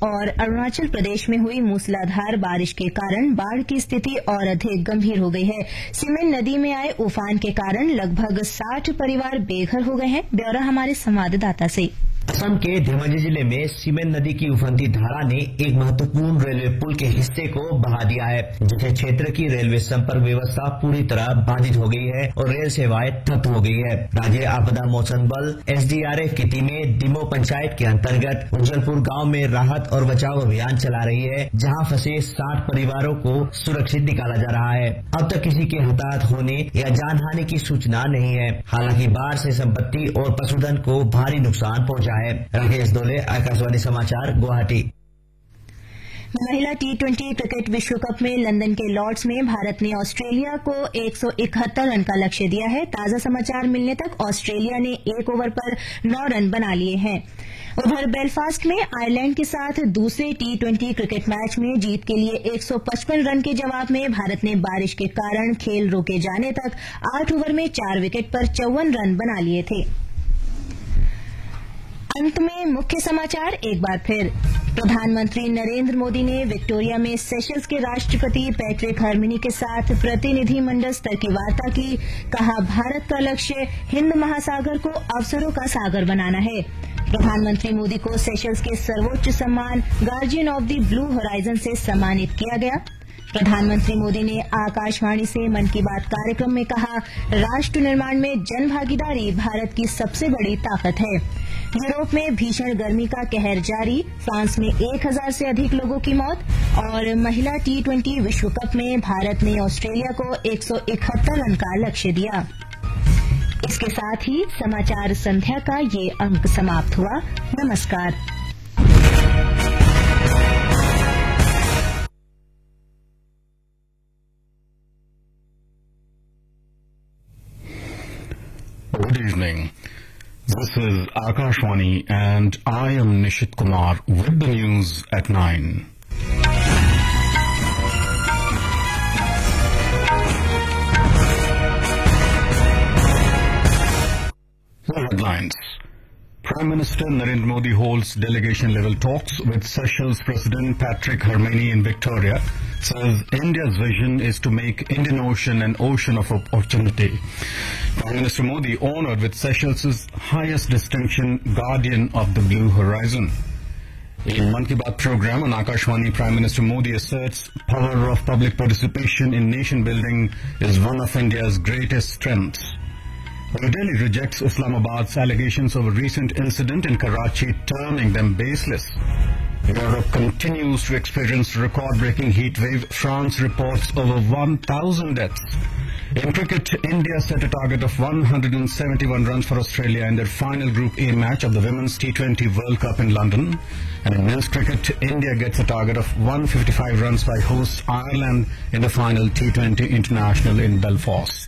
और अरुणाचल प्रदेश में हुई मूसलाधार बारिश के कारण बाढ़ की स्थिति और अधिक गंभीर हो गई है। सिमेन नदी में आए उफान के कारण लगभग 60 परिवार बेघर हो गए हैं। ब्यौरा हमारे संवाददाता से। असम के धेमाजी जिले में सिमेन नदी की उफनती धारा ने एक महत्वपूर्ण रेलवे पुल के हिस्से को बहा दिया है, जिससे क्षेत्र की रेलवे संपर्क व्यवस्था पूरी तरह बाधित हो गई है और रेल सेवाएं ठप हो गई है। राज्य आपदा मोचन बल SDRF की टीमें डिमो पंचायत के अंतर्गत उज्जलपुर गांव में राहत और बचाव अभियान चला रही है, जहां फंसे 60 परिवारों को सुरक्षित निकाला जा रहा है। अब तक किसी के हताहत होने या जानहानि की सूचना नहीं है। हालांकि बाढ़ से संपत्ति और पशुधन को भारी नुकसान पहुंचा है। राकेश दोले, आकाशवाणी समाचार, गुवाहाटी। महिला T20 क्रिकेट विश्व कप में लंदन के लॉर्ड्स में भारत ने ऑस्ट्रेलिया को 171 रन का लक्ष्य दिया है। ताजा समाचार मिलने तक ऑस्ट्रेलिया ने 1 ओवर पर 9 रन बना लिए हैं। उधर बेलफास्ट में आयरलैंड के साथ दूसरे T20 क्रिकेट मैच में जीत के लिए 155 रन के जवाब में भारत ने बारिश के कारण खेल रोके जाने तक 8 ओवर में 4 विकेट पर 54 रन बना लिए थे। अंत में मुख्य समाचार एक बार फिर। प्रधानमंत्री नरेंद्र मोदी ने विक्टोरिया में सेशल्स के राष्ट्रपति पैट्रिक हर्मिनी के साथ प्रतिनिधिमंडल स्तर की वार्ता की। कहा, भारत का लक्ष्य हिंद महासागर को अवसरों का सागर बनाना है। प्रधानमंत्री मोदी को सेशल्स के सर्वोच्च सम्मान guardian of the blue horizon से सम्मानित किया गया। प्रधानमंत्री मोदी ने आकाशवाणी से मन की बात कार्यक्रम में कहा, राष्ट्र निर्माण में जन भागीदारी भारत की सबसे बड़ी ताकत है। यूरोप में भीषण गर्मी का कहर जारी, फ्रांस में 1000 से अधिक लोगों की मौत। और महिला T20 विश्व कप में भारत ने ऑस्ट्रेलिया को 171 रन का लक्ष्य दिया। इसके साथ ही समाचार संध्या का ये अंक समाप्त हुआ। नमस्कार। Good evening. This is Akashwani and I am Nishit Kumar with the news at 9. The headlines. Prime Minister Narendra Modi holds delegation-level talks with Seychelles President Patrick Hermany in Victoria, says India's vision is to make Indian Ocean an ocean of opportunity. Prime Minister Modi honored with Seychelles' highest distinction, Guardian of the Blue Horizon. In Man Ki Baat program on Akashwani, Prime Minister Modi asserts power of public participation in nation building is one of India's greatest strengths. New Delhi rejects Islamabad's allegations of a recent incident in Karachi, terming them baseless. Europe continues to experience record-breaking heat wave. France reports over 1,000 deaths. In cricket, India set a target of 171 runs for Australia in their final Group A match of the Women's T20 World Cup in London. And in men's cricket, India gets a target of 155 runs by hosts Ireland in the final T20 International in Belfast.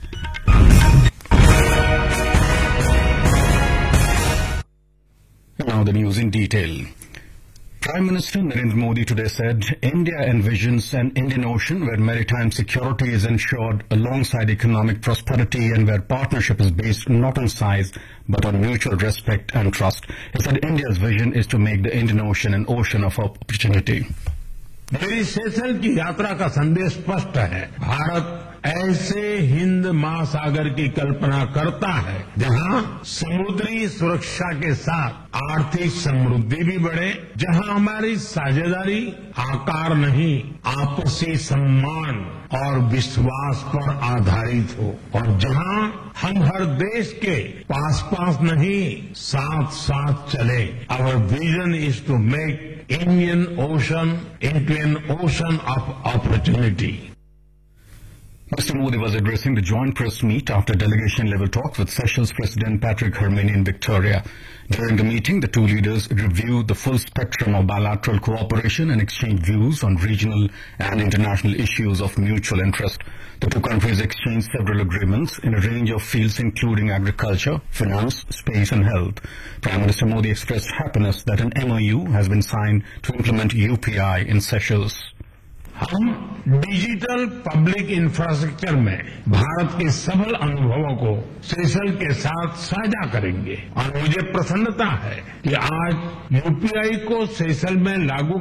Now the news in detail. Prime Minister Narendra Modi today said India envisions an Indian Ocean where maritime security is ensured alongside economic prosperity and where partnership is based not on size but on mutual respect and trust. He said India's vision is to make the Indian Ocean an ocean of opportunity. मेरी सेशल की यात्रा का संदेश स्पष्ट है। भारत ऐसे हिंद महासागर की कल्पना करता है जहां समुद्री सुरक्षा के साथ आर्थिक समृद्धि भी बढ़े, जहां हमारी साझेदारी आकार नहीं आपसी सम्मान और विश्वास पर आधारित हो, और जहां हम हर देश के पास पास नहीं साथ साथ चले। Our vision is to make Indian Ocean into an ocean of opportunity. Mr. Modi was addressing the joint press meet after delegation-level talks with Seychelles President Patrick Hermany in Victoria. During the meeting, the two leaders reviewed the full spectrum of bilateral cooperation and exchanged views on regional and international issues of mutual interest. The two countries exchanged several agreements in a range of fields including agriculture, finance, space and health. Prime Minister Modi expressed happiness that an MOU has been signed to implement UPI in Seychelles. हम digital public infrastructure में भारत के सफल अनुभवों को Seychelles के साथ साझा करेंगे और मुझे प्रसन्नता है कि आज यूपीआई को सेशल्स में लागू